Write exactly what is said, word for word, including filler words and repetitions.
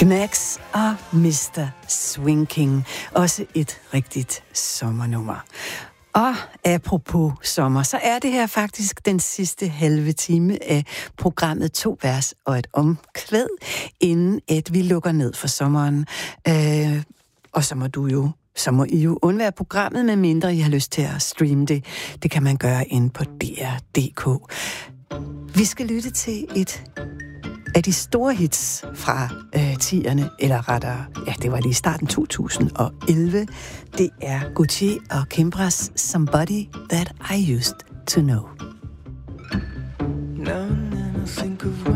Knacks og mister Swing King. Også et rigtigt sommernummer. Og apropos sommer, så er det her faktisk den sidste halve time af programmet To vers og et omkvæd, inden at vi lukker ned for sommeren. Øh, og så må du jo så må I jo undvære programmet, med mindre I har lyst til at streame det. Det kan man gøre inde på D R punktum d k. Vi skal lytte til et af de store hits fra øh, tierne, eller rettere, ja, det var lige i starten to tusind og elleve. Det er Gucci og Kimbras Somebody That I Used To Know. Now and then I think of